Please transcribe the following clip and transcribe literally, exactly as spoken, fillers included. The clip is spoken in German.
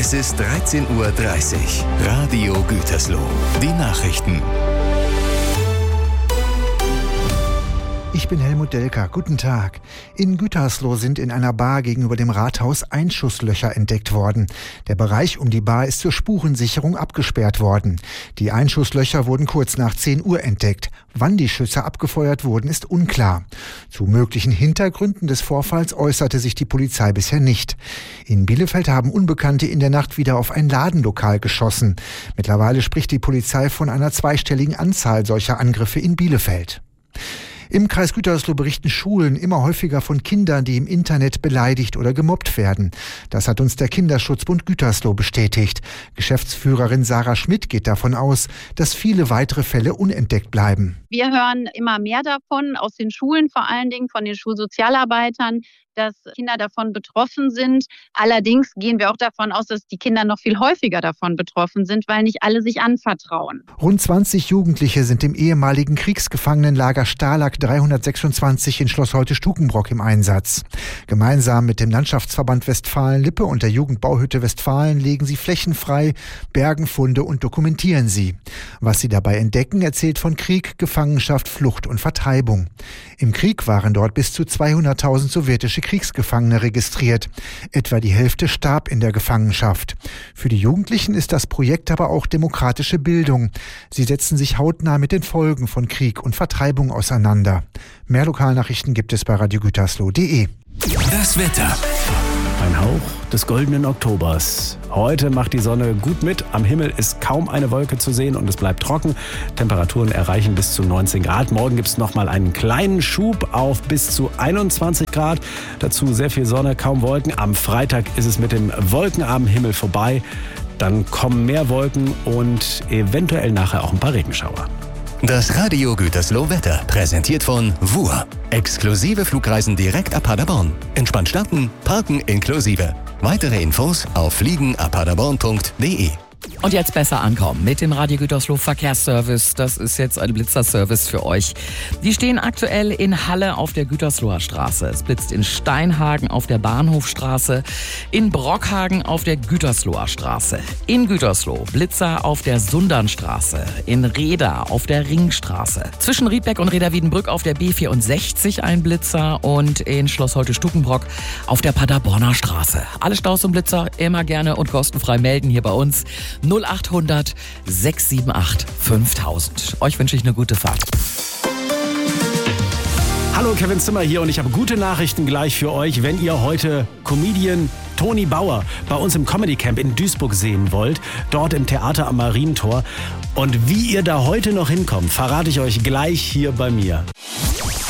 Es ist dreizehn Uhr dreißig. Radio Gütersloh. Die Nachrichten. Ich bin Helmut Delker. Guten Tag. In Gütersloh sind in einer Bar gegenüber dem Rathaus Einschusslöcher entdeckt worden. Der Bereich um die Bar ist zur Spurensicherung abgesperrt worden. Die Einschusslöcher wurden kurz nach zehn Uhr entdeckt. Wann die Schüsse abgefeuert wurden, ist unklar. Zu möglichen Hintergründen des Vorfalls äußerte sich die Polizei bisher nicht. In Bielefeld haben Unbekannte in der Nacht wieder auf ein Ladenlokal geschossen. Mittlerweile spricht die Polizei von einer zweistelligen Anzahl solcher Angriffe in Bielefeld. Im Kreis Gütersloh berichten Schulen immer häufiger von Kindern, die im Internet beleidigt oder gemobbt werden. Das hat uns der Kinderschutzbund Gütersloh bestätigt. Geschäftsführerin Sarah Schmidt geht davon aus, dass viele weitere Fälle unentdeckt bleiben. Wir hören immer mehr davon, aus den Schulen vor allen Dingen, von den Schulsozialarbeitern, dass Kinder davon betroffen sind. Allerdings gehen wir auch davon aus, dass die Kinder noch viel häufiger davon betroffen sind, weil nicht alle sich anvertrauen. Rund zwanzig Jugendliche sind im ehemaligen Kriegsgefangenenlager Stalag dreihundertsechsundzwanzig in Schloss Holte-Stukenbrock im Einsatz. Gemeinsam mit dem Landschaftsverband Westfalen-Lippe und der Jugendbauhütte Westfalen legen sie Flächen frei, bergen Funde und dokumentieren sie. Was sie dabei entdecken, erzählt von Krieg, Gefangenschaft, Flucht und Vertreibung. Im Krieg waren dort bis zu zweihunderttausend sowjetische Kriegsgefangene registriert. Etwa die Hälfte starb in der Gefangenschaft. Für die Jugendlichen ist das Projekt aber auch demokratische Bildung. Sie setzen sich hautnah mit den Folgen von Krieg und Vertreibung auseinander. Mehr Lokalnachrichten gibt es bei radio gütersloh punkt de. Das Wetter. Ein Hauch des goldenen Oktobers. Heute macht die Sonne gut mit. Am Himmel ist kaum eine Wolke zu sehen und es bleibt trocken. Temperaturen erreichen bis zu neunzehn Grad. Morgen gibt es nochmal einen kleinen Schub auf bis zu einundzwanzig Grad. Dazu sehr viel Sonne, kaum Wolken. Am Freitag ist es mit dem wolkenarmen Himmel vorbei. Dann kommen mehr Wolken und eventuell nachher auch ein paar Regenschauer. Das Radio Gütersloh Wetter, präsentiert von W U R. Exklusive Flugreisen direkt ab Paderborn. Entspannt starten, parken inklusive. Weitere Infos auf fliegen ab paderborn punkt de. Und jetzt besser ankommen mit dem Radio Gütersloh Verkehrsservice. Das ist jetzt ein Blitzerservice für euch. Die stehen aktuell in Halle auf der Gütersloher Straße. Es blitzt in Steinhagen auf der Bahnhofstraße, in Brockhagen auf der Gütersloher Straße, in Gütersloh Blitzer auf der Sundernstraße, in Reda auf der Ringstraße, zwischen Riedberg und Reda-Wiedenbrück auf der B vierundsechzig ein Blitzer und in Schloss Holte-Stukenbrock auf der Paderborner Straße. Alle Staus und Blitzer immer gerne und kostenfrei melden hier bei uns. null achthundert sechs sieben acht fünftausend. Euch wünsche ich eine gute Fahrt. Hallo, Kevin Zimmer hier und ich habe gute Nachrichten gleich für euch, wenn ihr heute Comedian Toni Bauer bei uns im Comedy Camp in Duisburg sehen wollt, dort im Theater am Marientor. Und wie ihr da heute noch hinkommt, verrate ich euch gleich hier bei mir.